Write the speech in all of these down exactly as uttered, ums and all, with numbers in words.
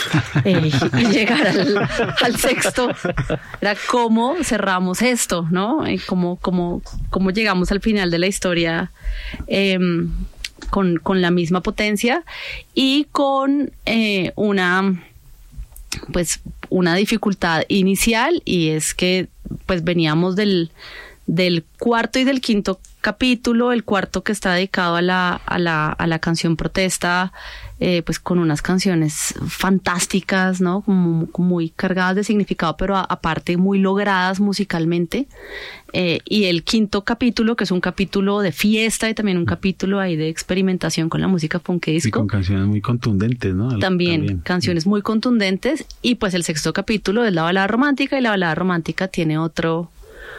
eh, y llegar al, al sexto era cómo cerramos esto, ¿no? Y cómo, cómo, cómo llegamos al final de la historia eh, con, con la misma potencia y con eh, una, pues, una dificultad inicial, y es que pues veníamos del, del cuarto y del quinto capítulo, el cuarto que está dedicado a la, a la, a la canción protesta, eh, pues con unas canciones fantásticas, ¿no? Como, como muy cargadas de significado, pero a, aparte muy logradas musicalmente. Eh, y el quinto capítulo, que es un capítulo de fiesta y también un capítulo ahí de experimentación con la música punk disco. Y con canciones muy contundentes, ¿no? También, también. canciones muy contundentes. Y pues el sexto capítulo es la balada romántica, y la balada romántica tiene otro...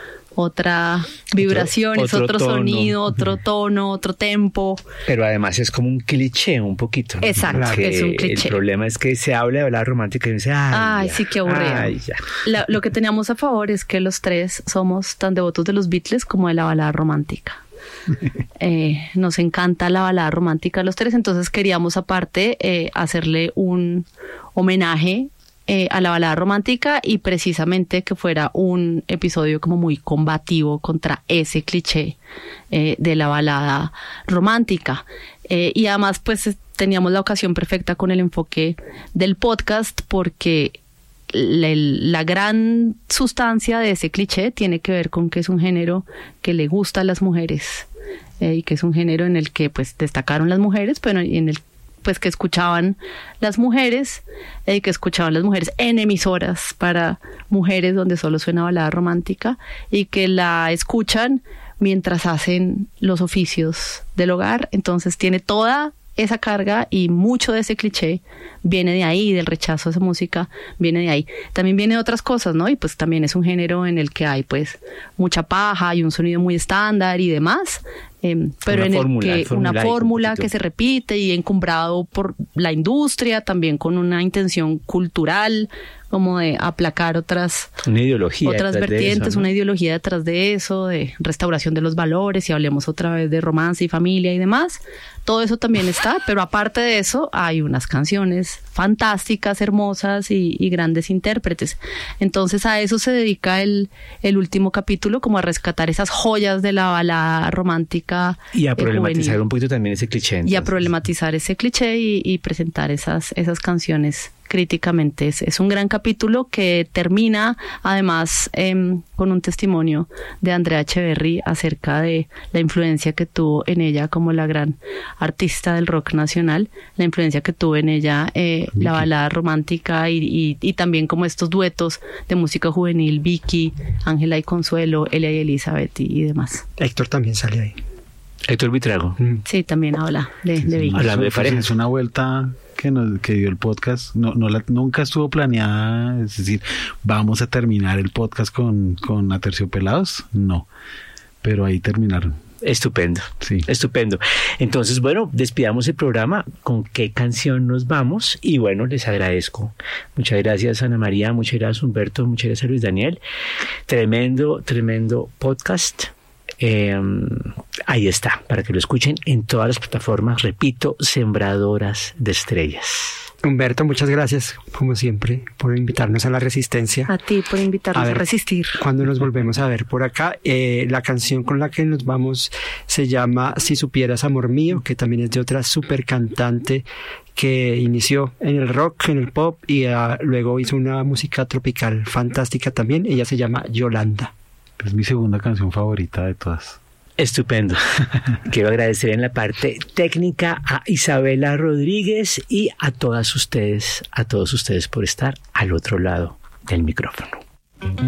otra vibración, otro, es otro otro sonido, otro tono, otro tempo. Pero además es como un cliché un poquito, ¿no? Exacto, Porque es un cliché. El problema es que se habla de balada romántica y dice, ay, Ay, ya, sí, qué aburrido. ay, ya. La, lo que teníamos a favor es que los tres somos tan devotos de los Beatles como de la balada romántica. eh, nos encanta la balada romántica a los tres, entonces queríamos aparte eh, hacerle un homenaje Eh, a la balada romántica, y precisamente que fuera un episodio como muy combativo contra ese cliché eh, de la balada romántica. Eh, y además pues teníamos la ocasión perfecta con el enfoque del podcast, porque la, la gran sustancia de ese cliché tiene que ver con que es un género que le gusta a las mujeres, eh, y que es un género en el que pues destacaron las mujeres, pero en el pues que escuchaban las mujeres, eh, que escuchaban las mujeres en emisoras para mujeres donde solo suena balada romántica, y que la escuchan mientras hacen los oficios del hogar. Entonces tiene toda esa carga, y mucho de ese cliché viene de ahí, del rechazo a esa música, viene de ahí. También viene de otras cosas, ¿no? Y pues también es un género en el que hay pues mucha paja y un sonido muy estándar y demás, eh, pero una en fórmula, el que una fórmula que se repite y encumbrado por la industria, también con una intención cultural, como de aplacar otras, una ideología otras vertientes, de eso, ¿no? Una ideología detrás de eso, de restauración de los valores, y hablemos otra vez de romance y familia y demás. Todo eso también está, pero aparte de eso hay unas canciones fantásticas, hermosas y, y grandes intérpretes. Entonces a eso se dedica el, el último capítulo, como a rescatar esas joyas de la balada romántica. Y a problematizar juvenil. Un poquito también ese cliché. Entonces. Y a problematizar ese cliché y, y presentar esas, esas canciones críticamente. Es, es un gran capítulo que termina además eh, con un testimonio de Andrea Echeverry acerca de la influencia que tuvo en ella como la gran artista del rock nacional, la influencia que tuvo en ella eh, la balada romántica, y, y, y también como estos duetos de música juvenil, Vicky, Ángela y Consuelo, Elia y Elizabeth y, y demás. Héctor también sale ahí. Héctor Vitrago. Mm. Sí, también habla de, Sí, de Vicky. Hablando de parejas. Es una vuelta que nos que dio el podcast, no, no la, nunca estuvo planeada, es decir, vamos a terminar el podcast con, con Aterciopelados, no, pero ahí terminaron. Estupendo, sí. Estupendo. Entonces, bueno, despidamos el programa. ¿Con qué canción nos vamos? Y bueno, les agradezco. Muchas gracias, Ana María, muchas gracias, Humberto, muchas gracias, Luis Daniel. Tremendo, tremendo podcast. Eh, ahí está, para que lo escuchen en todas las plataformas, repito, Sembradoras de Estrellas. Humberto, muchas gracias, como siempre, por invitarnos a La Resistencia. A ti por invitarnos a, ver, a resistir. Cuando nos volvemos a ver por acá, eh, la canción con la que nos vamos se llama Si supieras, amor mío, que también es de otra súper cantante que inició en el rock, en el pop, y uh, luego hizo una música tropical fantástica también. Ella se llama Yolanda. Es mi segunda canción favorita de todas. Estupendo. Quiero agradecer en la parte técnica a Isabela Rodríguez y a todas ustedes, a todos ustedes por estar al otro lado del micrófono.